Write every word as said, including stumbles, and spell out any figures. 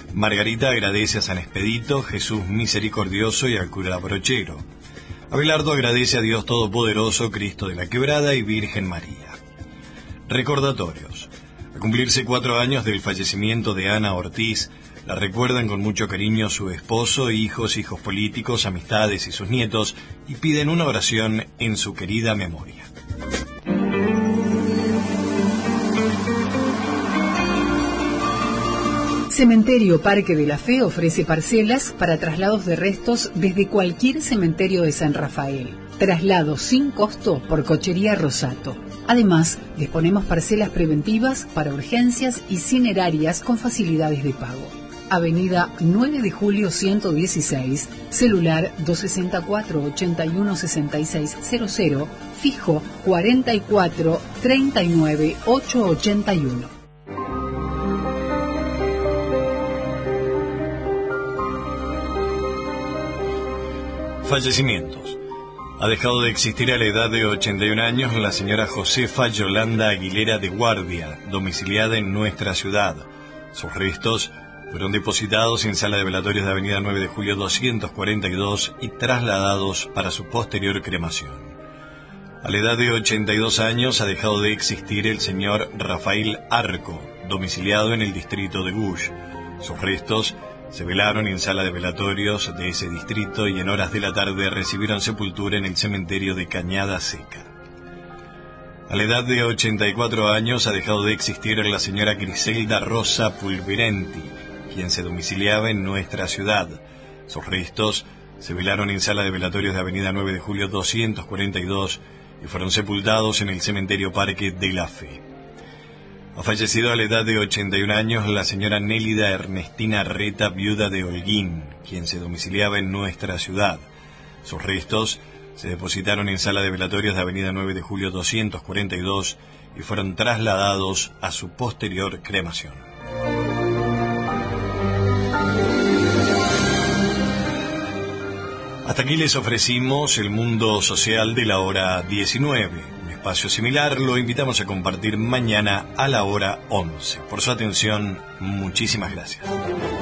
Margarita agradece a San Expedito, Jesús Misericordioso y al cura Brochero. Abelardo agradece a Dios Todopoderoso, Cristo de la Quebrada y Virgen María. Recordatorios. A cumplirse cuatro años del fallecimiento de Ana Ortiz, la recuerdan con mucho cariño su esposo, hijos, hijos políticos, amistades y sus nietos, y piden una oración en su querida memoria. Cementerio Parque de la Fe ofrece parcelas para traslados de restos desde cualquier cementerio de San Rafael. Traslado sin costo por Cochería Rosato. Además, disponemos parcelas preventivas para urgencias y cinerarias con facilidades de pago. Avenida nueve de julio ciento dieciséis, celular dos seis cuatro, ocho uno seis seis cero cero, fijo cuarenta y cuatro, treinta y nueve, ochocientos ochenta y uno. Fallecimientos. Ha dejado de existir a la edad de ochenta y un años la señora Josefa Yolanda Aguilera de Guardia, domiciliada en nuestra ciudad. Sus restos fueron depositados en sala de velatorios de Avenida nueve de julio doscientos cuarenta y dos y trasladados para su posterior cremación. A la edad de ochenta y dos años ha dejado de existir el señor Rafael Arco, domiciliado en el distrito de Gush. Sus restos se velaron en sala de velatorios de ese distrito y en horas de la tarde recibieron sepultura en el cementerio de Cañada Seca. A la edad de ochenta y cuatro años ha dejado de existir la señora Griselda Rosa Pulverenti, quien se domiciliaba en nuestra ciudad. Sus restos se velaron en sala de velatorios de Avenida nueve de julio doscientos cuarenta y dos y fueron sepultados en el cementerio Parque de la Fe. Ha fallecido a la edad de ochenta y un años la señora Nélida Ernestina Reta, viuda de Holguín, quien se domiciliaba en nuestra ciudad. Sus restos se depositaron en sala de velatorios de Avenida nueve de julio doscientos cuarenta y dos y fueron trasladados a su posterior cremación. Hasta aquí les ofrecimos el mundo social de la hora diecinueve. Un espacio similar lo invitamos a compartir mañana a la hora once. Por su atención, muchísimas gracias.